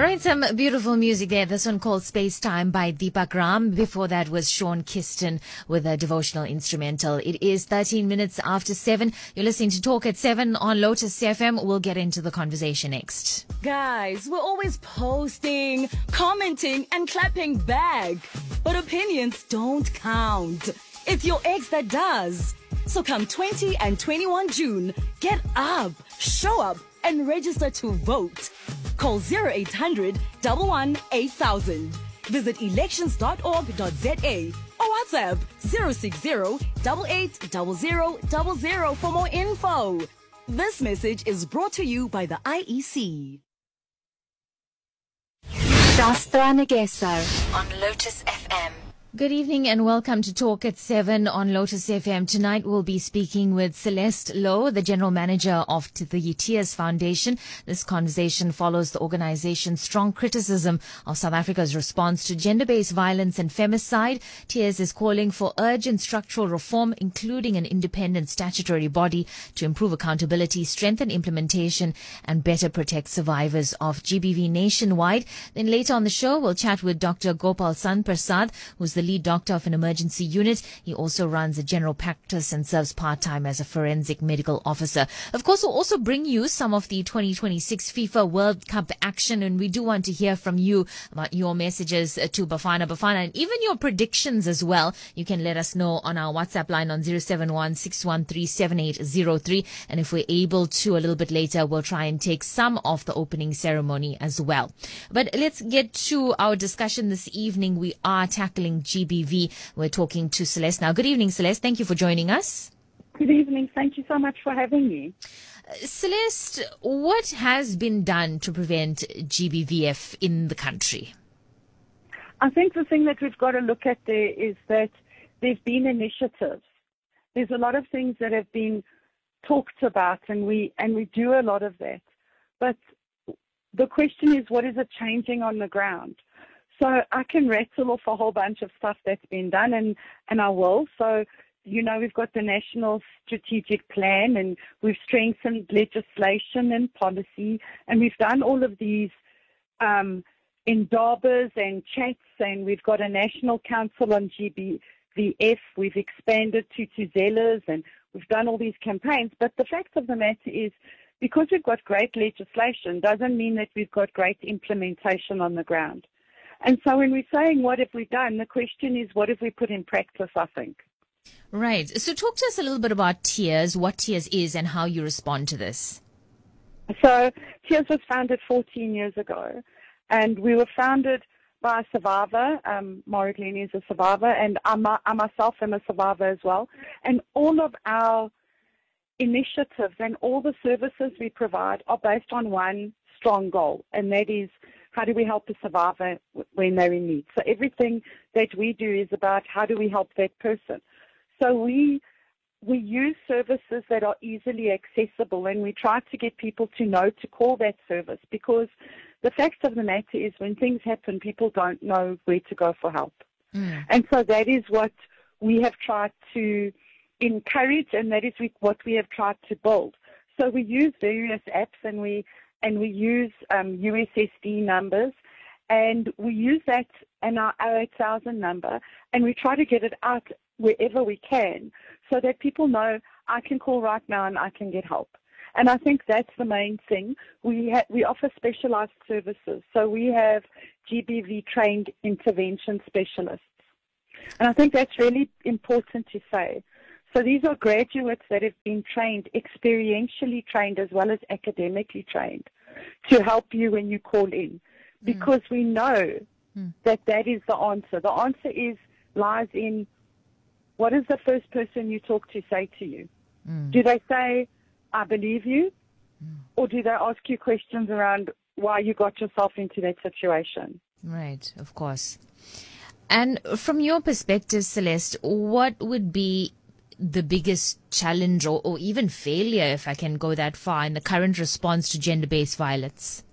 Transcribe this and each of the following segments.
All right, some beautiful music there. This one called Space Time by Deepak Ram. Before that was Sean Kiston with a devotional instrumental. It is 13 minutes after 7. You're listening to Talk at 7 on Lotus FM. We'll get into the conversation next. Guys, we're always posting, commenting, and clapping back. But opinions don't count. It's your ex that does. So come 20 and 21 June, get up, show up, and register to vote. Call 0800 11 8000. Visit elections.org.za or WhatsApp 060 880000 for more info. This message is brought to you by the IEC. Shastra Nageso on Lotus FM. Good evening and welcome to Talk at 7 on Lotus FM. Tonight we'll be speaking with Celeste Low, the General Manager of the Tears Foundation. This conversation follows the organization's strong criticism of South Africa's response to gender-based violence and femicide. Tears is calling for urgent structural reform, including an independent statutory body to improve accountability, strengthen implementation, and better protect survivors of GBV nationwide. Then later on the show, we'll chat with Dr. Gopal Sanprasad, who's the lead doctor of an emergency unit. He also runs a general practice and serves part-time as a forensic medical officer. Of course, we'll also bring you some of the 2026 FIFA World Cup action, and we do want to hear from you about your messages to Bafana, and even your predictions as well. You can let us know on our WhatsApp line on 071-613-7803, and if we're able to, a little bit later, we'll try and take some of the opening ceremony as well. But let's get to our discussion this evening. We are tackling GBV. We're talking to Celeste now. Good evening, Celeste. Thank you for joining us. Good evening. Thank you so much for having me. Celeste, what has been done to prevent GBVF in the country? I think the thing that we've got to look at there is that there's been initiatives. There's a lot of things that have been talked about, and we do a lot of that. But the question is, what is it changing on the ground? So I can rattle off a whole bunch of stuff that's been done, and I will. So, we've got the National Strategic Plan, and we've strengthened legislation and policy, and we've done all of these indabas and chats, and we've got a National Council on GBVF. We've expanded to Tuzelas, and we've done all these campaigns. But the fact of the matter is, because we've got great legislation doesn't mean that we've got great implementation on the ground. And so when we're saying what have we done, the question is what have we put in practice, I think. Right. So talk to us a little bit about Tears, what Tears is and how you respond to this. So Tears was founded 14 years ago, and we were founded by a survivor. Maura Glennie is a survivor, and I myself am a survivor as well. And all of our initiatives and all the services we provide are based on one strong goal, and that is, how do we help a survivor when they're in need? So everything that we do is about how do we help that person. So we use services that are easily accessible, and we try to get people to know to call that service, because the fact of the matter is when things happen, people don't know where to go for help. And so that is what we have tried to encourage, and that is what we have tried to build. So we use various apps, and we use USSD numbers, and we use that and our 08000 number, and we try to get it out wherever we can so that people know I can call right now and I can get help. And I think that's the main thing. We offer specialized services. So we have GBV-trained intervention specialists. And I think that's really important to say. So these are graduates that have been trained, experientially trained as well as academically trained, to help you when you call in, because we know that is the answer. The answer lies in, what is the first person you talk to say to you? Do they say, I believe you? Or do they ask you questions around why you got yourself into that situation? Right, of course. And from your perspective, Celeste, what would be the biggest challenge or even failure, if I can go that far, in the current response to gender-based violence?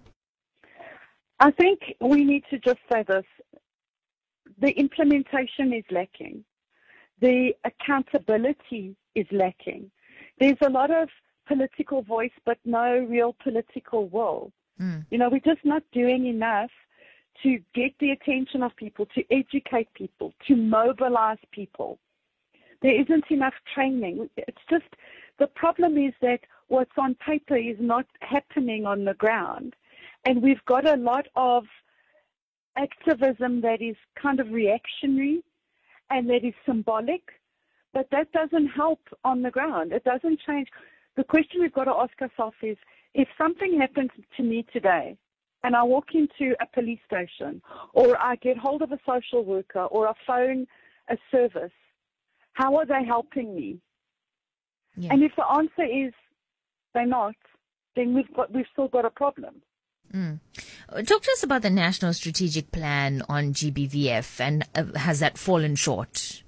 I think we need to just say this. The implementation is lacking. The accountability is lacking. There's a lot of political voice, but no real political will. You know, we're just not doing enough to get the attention of people, to educate people, to mobilize people. There isn't enough training. It's just, the problem is that what's on paper is not happening on the ground. And we've got a lot of activism that is kind of reactionary and that is symbolic, but that doesn't help on the ground. It doesn't change. The question we've got to ask ourselves is, if something happens to me today and I walk into a police station or I get hold of a social worker or I phone a service, how are they helping me? Yeah. And if the answer is they're not, then we've still got a problem. Talk to us about the National Strategic Plan on GBVF, and has that fallen short?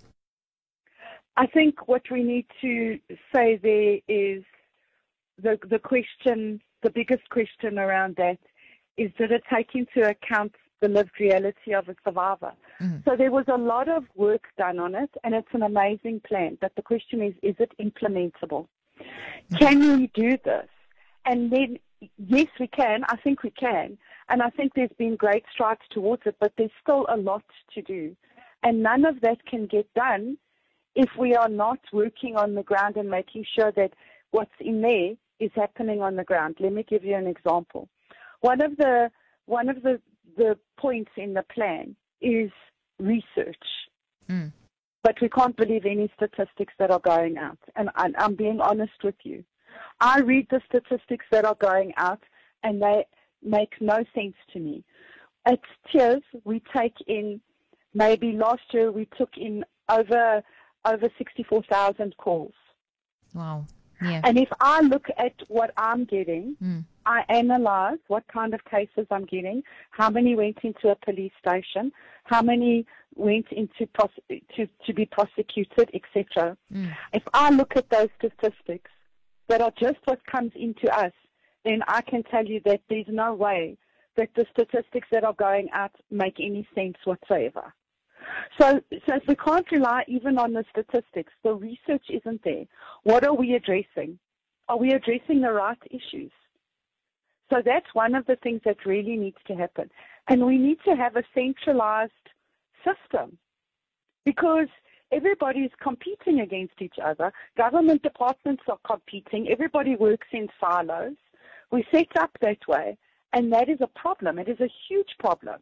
I think what we need to say there is the question, the biggest question around that is, did it take into account the lived reality of a survivor? So there was a lot of work done on it, and it's an amazing plan. But the question is it implementable? Can we do this? And then, yes, we can. I think we can. And I think there's been great strides towards it, but there's still a lot to do. And none of that can get done if we are not working on the ground and making sure that what's in there is happening on the ground. Let me give you an example. One of the points in the plan is research. But we can't believe any statistics that are going out. And I'm being honest with you. I read the statistics that are going out, and they make no sense to me. At Tears, we take in, maybe last year we took in over 64,000 calls. Wow. Yeah. And if I look at what I'm getting, I analyze what kind of cases I'm getting, how many went into a police station, how many went into to be prosecuted, etc. If I look at those statistics that are just what comes into us, then I can tell you that there's no way that the statistics that are going out make any sense whatsoever. So if we can't rely even on the statistics, the research isn't there. What are we addressing? Are we addressing the right issues? So that's one of the things that really needs to happen. And we need to have a centralized system, because everybody is competing against each other. Government departments are competing. Everybody works in silos. We set up that way, and that is a problem. It is a huge problem.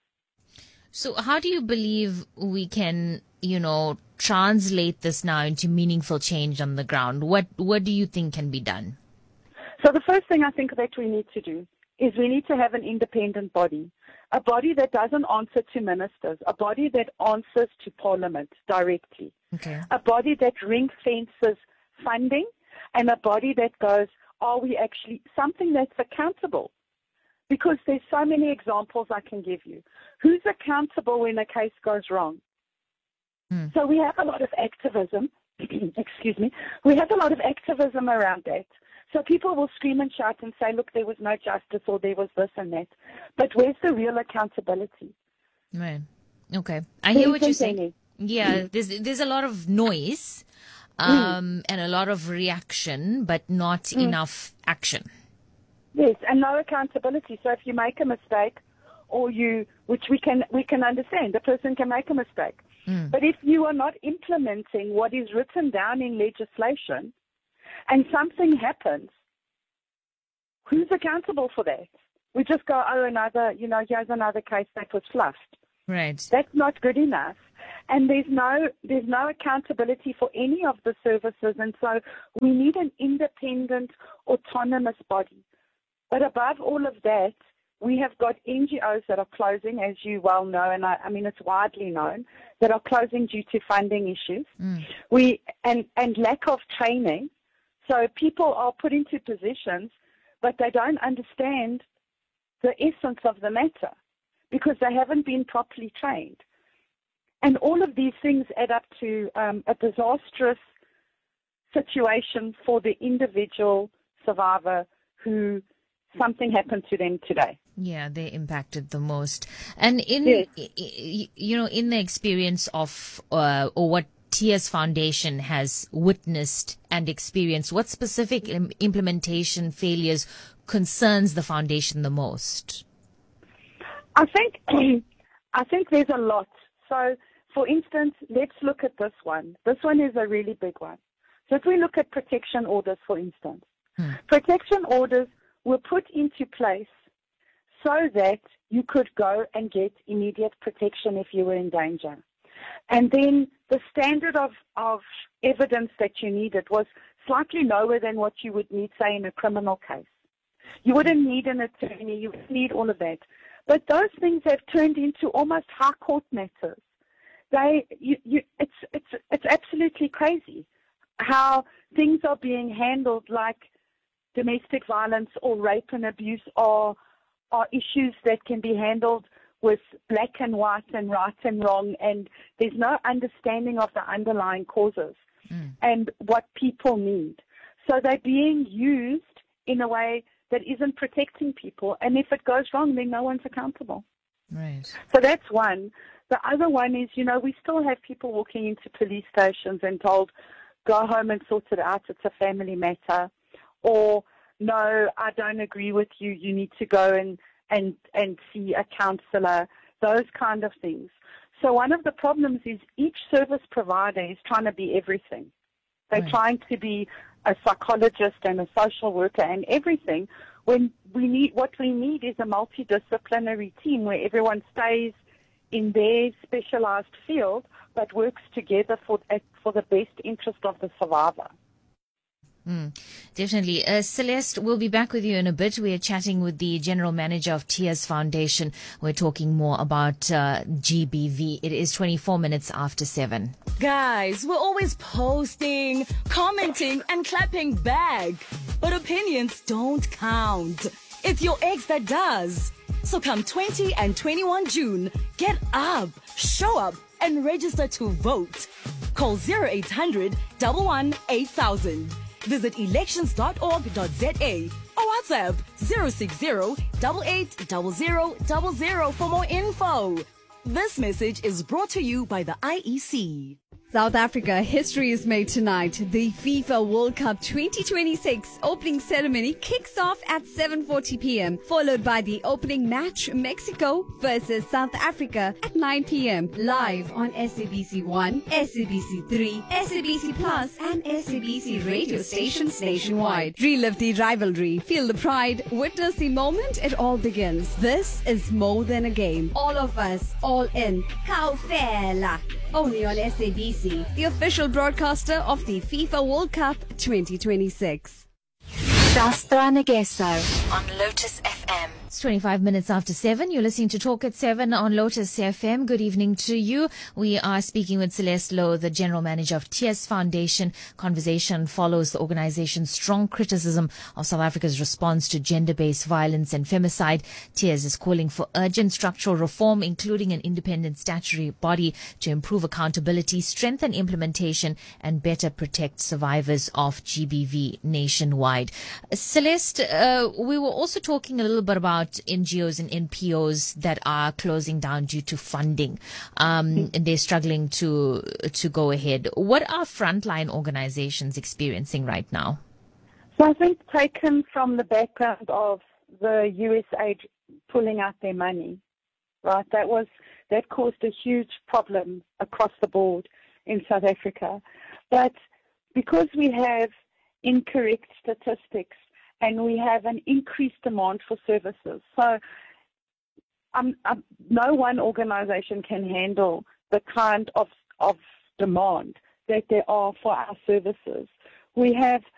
So how do you believe we can, translate this now into meaningful change on the ground? What do you think can be done? So the first thing I think that we need to do is we need to have an independent body, a body that doesn't answer to ministers, a body that answers to Parliament directly, a body that ring fences funding, and a body that goes, are we actually something that's accountable? Because there's so many examples I can give you. Who's accountable when a case goes wrong? So we have a lot of activism, excuse me, we have a lot of activism around that. So people will scream and shout and say, look, there was no justice, or there was this and that. But where's the real accountability? Right. Okay. I hear what you're saying. Yeah, there's a lot of noise and a lot of reaction, but not enough action. Yes, and no accountability. So if you make a mistake, which we can understand, the person can make a mistake. But if you are not implementing what is written down in legislation, and something happens, who's accountable for that? We just go, here's another case that was fluffed. Right. That's not good enough. And there's no accountability for any of the services, and so we need an independent, autonomous body. But above all of that, we have got NGOs that are closing, as you well know, and I mean it's widely known, that are closing due to funding issues. And lack of training. So people are put into positions, but they don't understand the essence of the matter because they haven't been properly trained. And all of these things add up to a disastrous situation for the individual survivor who something happened to them today. Yeah, they impacted the most. And in the experience of or what Tears Foundation has witnessed and experienced, what specific implementation failures concerns the foundation the most? I think there's a lot. So, for instance, let's look at this one. This one is a really big one. So if we look at protection orders, for instance, protection orders were put into place so that you could go and get immediate protection if you were in danger. And then the standard of evidence that you needed was slightly lower than what you would need, say, in a criminal case. You wouldn't need an attorney. You wouldn't need all of that. But those things have turned into almost high court matters. It's absolutely crazy how things are being handled, like domestic violence or rape and abuse are issues that can be handled with black and white and right and wrong, and there's no understanding of the underlying causes and what people need. So they're being used in a way that isn't protecting people, and if it goes wrong, then no one's accountable. Right. So that's one. The other one is, we still have people walking into police stations and told, go home and sort it out, it's a family matter. Or, no, I don't agree with you, you need to go and see a counselor, those kind of things. So one of the problems is each service provider is trying to be everything. They're trying to be a psychologist and a social worker and everything, when what we need is a multidisciplinary team where everyone stays in their specialized field but works together for the best interest of the survivor. Definitely. Celeste, we'll be back with you in a bit. We are chatting with the General Manager of Tears Foundation. We're talking more about GBV. It is 24 minutes after 7. Guys, we're always posting, commenting, and clapping back. But opinions don't count. It's your ex that does. So come 20 and 21 June, get up, show up, and register to vote. Call 0800 11 8000. Visit elections.org.za or WhatsApp 060-880000 for more info. This message is brought to you by the IEC. South Africa history is made tonight. The FIFA World Cup 2026 opening ceremony kicks off at 7:40 p.m., followed by the opening match, Mexico versus South Africa, at 9 p.m. live on SABC 1, SABC 3, SABC Plus, and SABC radio stations nationwide. Relive the rivalry, feel the pride, witness the moment it all begins. This is more than a game. All of us, all in. Kaufela. Only on SABC, the official broadcaster of the FIFA World Cup 2026. Shastra Nageso on Lotus FM. It's 25 minutes after 7. You're listening to Talk at 7 on Lotus FM. Good evening to you. We are speaking with Celeste Low, the General Manager of Tears Foundation. Conversation follows the organization's strong criticism of South Africa's response to gender-based violence and femicide. Tears is calling for urgent structural reform, including an independent statutory body to improve accountability, strengthen implementation, and better protect survivors of GBV nationwide. Celeste, we were also talking a little bit about NGOs and NPOs that are closing down due to funding, and they're struggling to go ahead. What are frontline organizations experiencing right now? So I think, taken from the background of the USAID pulling out their money, right, that caused a huge problem across the board in South Africa. But because we have incorrect statistics and we have an increased demand for services, so no one organization can handle the kind of demand that there are for our services. We have